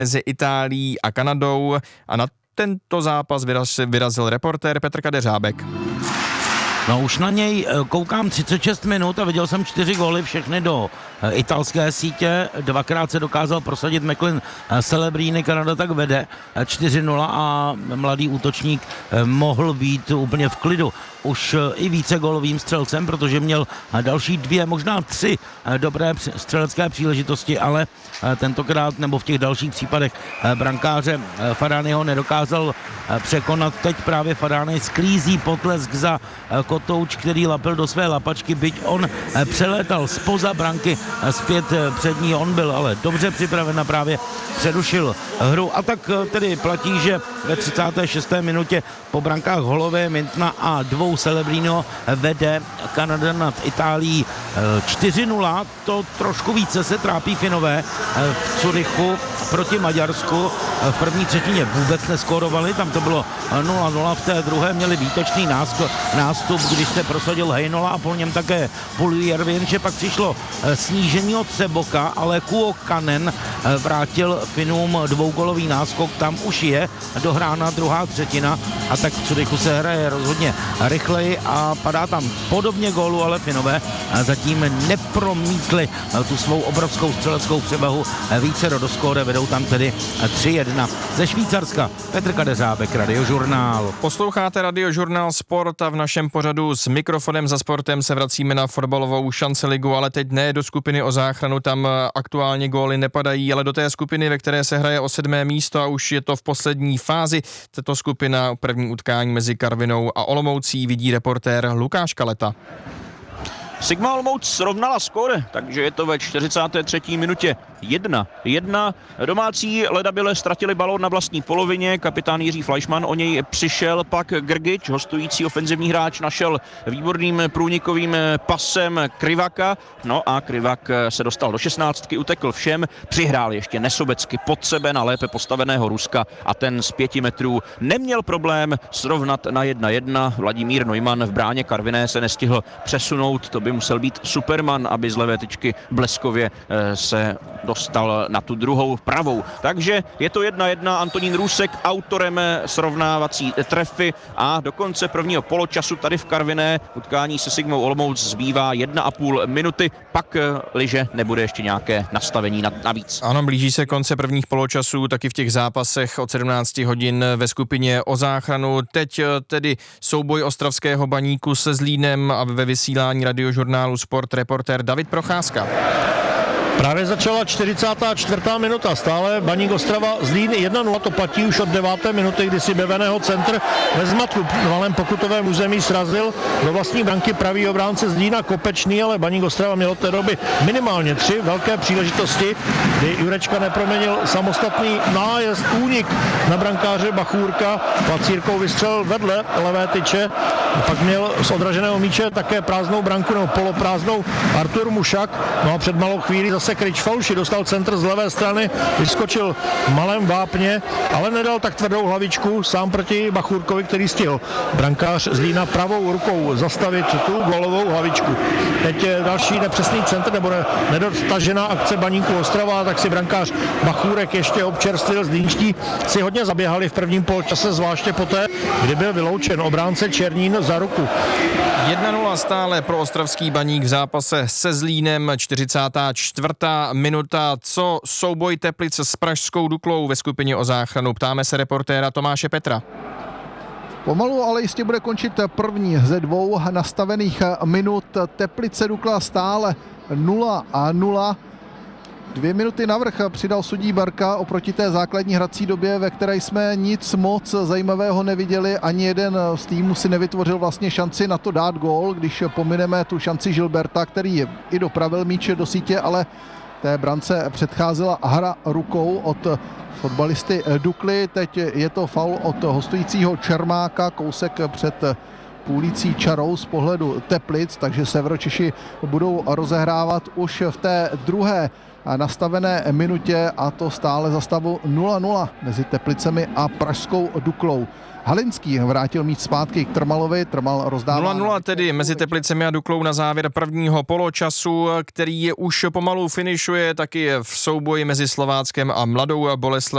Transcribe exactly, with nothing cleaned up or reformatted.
mezi Itálií a Kanadou a na tento zápas vyrazil reportér Petr Kadeřábek. No už na něj koukám třicet šest minut a viděl jsem čtyři góly, všechny do italské sítě. Dvakrát se dokázal prosadit Macklin Celebrini, Kanada tak vede čtyři nula a mladý útočník mohl být úplně v klidu. Už i více gólovým střelcem, protože měl další dvě, možná tři dobré střelecké příležitosti, ale tentokrát nebo v těch dalších případech brankáře Fadányho nedokázal překonat. Teď právě Fadány sklízí potlesk za kotouč, který lapil do své lapačky, byť on přelétal zpoza branky zpět před ní. On byl ale dobře připraven a právě přerušil hru. A tak tedy platí, že ve třicáté šesté minutě po brankách Holové, Mintna a dvou Celebrino vede Kanada nad Itálií čtyři nula. To trošku více se trápí Finové v Curychu proti Maďarsku. V první třetině vůbec neskorovali, tam to bylo nula nula, v té druhé měli výtečný nástup, když se prosadil Heinola a po něm také Puljujärvi, jenže pak přišlo snížení od Seboka, ale Kuokkanen vrátil Finům dvougolový náskok, tam už je dohrána druhá třetina a tak v Curychu se hraje rozhodně rychleji a padá tam podobně gólu, ale Finové zatím nepromítli tu svou obrovskou střeleckou převahu více do skóre, vedou tam tedy tři jedna. Ze Švýcarska Petr Kadeřábek, Radiožurnál. Posloucháte Radiožurnál Sport a v našem pořadu s mikrofonem za sportem se vracíme na fotbalovou šanceligu, ale teď ne do skupiny o záchranu, tam aktuálně góly nepadají, ale do té skupiny, ve které se hraje o sedmé místo a už je to v poslední fázi. Tato skupina první utkání mezi Karvinou a Olomoucí vidí reportér Lukáš Kaleta. Sigma Olomouc srovnala skóre, takže je to ve čtyřicáté třetí minutě jedna jedna. Domácí ledabyle ztratili balón na vlastní polovině, kapitán Jiří Fleischmann o něj přišel, pak Grgič, hostující ofenzivní hráč, našel výborným průnikovým pasem Krivaka, no a Krivak se dostal do šestnáctky, utekl všem, přihrál ještě nesobecky pod sebe na lépe postaveného Ruska a ten z pěti metrů neměl problém srovnat na jedna jedna. Vladimír Neumann v bráně Karviné se nestihl přesunout, to by musel být Superman, aby z levé tyčky bleskově se dostal na tu druhou pravou. Takže je to jedna jedna, Antonín Růsek autorem srovnávací trefy a do konce prvního poločasu tady v Karviné utkání se Sigmou Olomouc zbývá jedna a půl minuty, pak liže nebude ještě nějaké nastavení navíc. Ano, blíží se konce prvních poločasů, taky v těch zápasech od sedmnáct hodin ve skupině o záchranu. Teď tedy souboj ostravského Baníku se Zlínem a ve vysílání Radiožurnálu Sport reportér David Procházka. Právě začala čtyřicátá čtvrtá minuta, stále Baník Ostrava Zlín jedna nula, to platí už od deváté minuty, kdy si Beveného centr ve zmatku v malém pokutovém území srazil do vlastní branky pravý obránce Zlína Kopečný, ale Baník Ostrava měl od té doby minimálně tři velké příležitosti, kdy Jurečka neproměnil samostatný nájezd, únik na brankáře Bachůrka, Placírkou vystřelil vedle levé tyče, pak měl z odraženého míče také prázdnou branku nebo poloprázdnou Artur Mušak, no a před malou chvíli zase Kryč Fauši dostal centr z levé strany, vyskočil v malém vápně, ale nedal tak tvrdou hlavičku sám proti Bachůrkovi, který stihl brankář Zlína pravou rukou zastavit tu gólovou hlavičku. Teď je další nepřesný centr, nebo nedotažená akce Baníku Ostrava, tak si brankář Bachůrek ještě občerstvil. Zlínští si hodně zaběhali v prvním poločase, zvláště poté, kdy byl vyloučen obránce Černín za ruku. jedna nula stále pro ostravský Baník v zápase se Zlínem, čtyřicátá čtvrtá minuta. Co souboj Teplic s pražskou Duklou ve skupině o záchranu? Ptáme se reportéra Tomáše Petra. Pomalu, ale jistě bude končit první ze dvou nastavených minut. Teplice Dukla stále nula a nula. Dvě minuty navrch přidal sudí Barka oproti té základní hrací době, ve které jsme nic moc zajímavého neviděli. Ani jeden z týmů si nevytvořil vlastně šanci na to dát gól, když pomineme tu šanci Gilberta, který i dopravil míč do sítě, ale té brance předcházela hra rukou od fotbalisty Dukly. Teď je to faul od hostujícího Čermáka, kousek před půlící čarou z pohledu Teplic, takže Severočeši budou rozehrávat už v té druhé nastavené minutě, a to stále za stavu nula nula mezi Teplicemi a pražskou Duklou. Halinský vrátil míč zpátky k Trmalovi, Trmal rozdává... nula nula tedy mezi Teplicemi a Duklou na závěr prvního poločasu, který je už pomalu finišuje taky v souboji mezi Slováckem a Mladou Boleslaví.